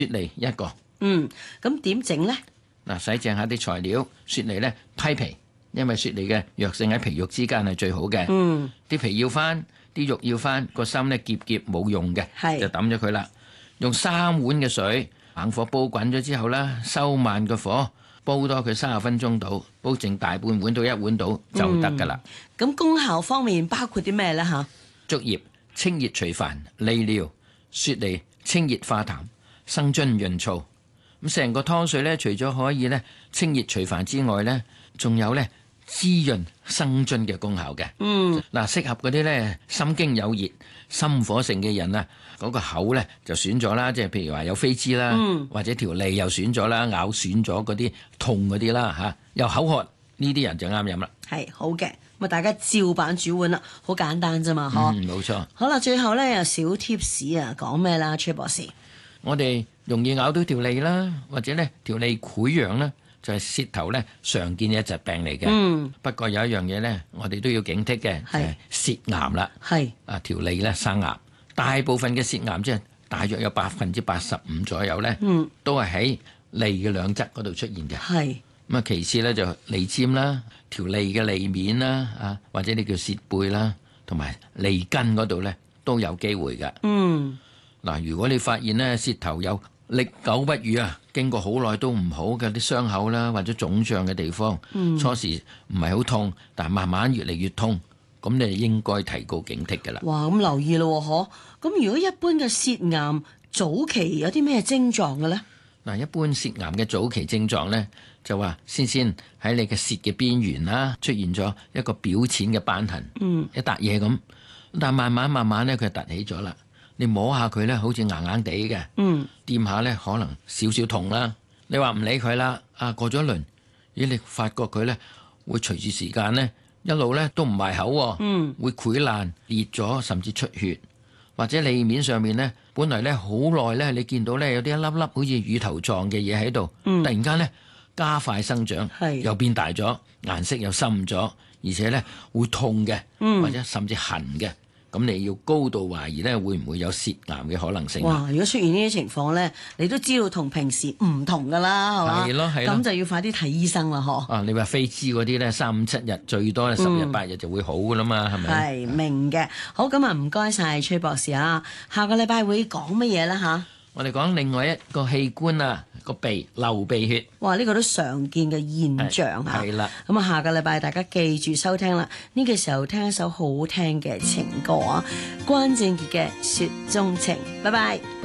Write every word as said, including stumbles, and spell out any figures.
雪梨一個。 嗯，咁點整呢？ 嗱，洗淨下啲材料，雪梨咧批皮，因為雪梨嘅藥性喺皮肉之間係最好嘅。 嗯， 啲皮要翻，啲肉要翻，個心咧澀澀冇用嘅，就抌咗佢啦。用三碗嘅水，猛火煲滾咗之後啦，收慢個火，煲多佢三十分鐘到，煲剩大半碗到一碗到就得噶啦。 咁、嗯、功效方面包括啲咩呢？吓， 竹葉清熱除煩，利尿；雪梨清熱化痰，生津潤燥。咁成個湯水咧，除咗可以咧清熱除煩之外咧，仲有咧滋潤生津嘅功效嘅。嗯，嗱，適合嗰啲咧心經有熱、心火盛嘅人啊，嗰、嗰個口咧就損咗啦，即係譬如話有飛滋啦，嗯、或者條脷又損咗啦，咬損咗嗰啲痛嗰啲啦嚇，又口渴呢啲人就啱飲啦。 係好嘅，咁啊大家照板煮碗啦，好簡單啫嘛，嗬、 嗯。冇錯。 好啦，最後咧有小貼士啊，講咩啦，崔博士？ 我哋容易咬到條脷啦，或者咧條脷潰瘍啦，就係、是、舌頭咧常見嘅疾病嚟嘅。嗯，不過有一樣嘢咧，我哋都要警惕嘅，係、就係、舌癌啦。係啊，條脷咧生癌，大部分嘅舌癌即係大約有百分之八十五左右咧，嗯，都係喺脷嘅兩側嗰度出現嘅。係咁啊，其次咧就脷尖啦，條脷嘅脷面啦，啊或者你叫舌背啦，同埋脷根嗰度咧都有機會嘅。嗯。嗱，如果你發現咧舌頭有歷久不愈啊，經過好耐都唔好嘅啲傷口啦，或者腫脹嘅地方，嗯、初時唔係好痛，但係慢慢越嚟越痛，咁你應該提高警惕㗎啦。哇， 咁留意咯，嗬。咁如果一般嘅舌癌早期有啲咩症狀嘅咧？ 嗱，一般舌癌嘅早期症狀咧，就話先先喺你嘅舌嘅邊緣啦，出現咗一個表淺嘅斑痕，嗯、一笪嘢咁，但係慢慢慢慢咧，佢就凸起咗啦。你摸下佢咧，好似硬硬地嘅，嗯，掂下咧可能少少痛啦。你話唔理佢啦，啊過咗一輪，咦你發覺佢咧會隨住時間咧一路咧都唔埋口，嗯，會潰爛裂咗，甚至出血，或者脷面上面咧本來咧好耐咧，你見到咧有啲一粒粒好似乳頭狀嘅嘢喺度，嗯、突然間咧加快生長，又變大咗，顏色又深咗，而且咧會痛嘅，嗯、或者甚至痕嘅。咁你要高度懷疑咧，會唔會有舌癌嘅可能性？ 哇！如果出現呢啲情況咧，你都知道同平時唔同噶啦，係嘛？係咯，係咯。咁就要快啲睇醫生啦，嗬。啊， 你話飛滋嗰啲咧，三五七日最多十日八日就會好噶啦嘛，係咪、嗯？ 係明嘅。好，咁啊，唔該晒崔博士啊。下個禮拜會講乜嘢啦？吓？ 我哋講另外一個器官啊，個鼻流鼻血。 哇！呢、這個都常見嘅現象嚇。係啦。咁啊，下個禮拜大家記住收聽啦。呢、這個時候聽一首好聽嘅情歌啊，關正傑嘅《雪中情》。拜拜。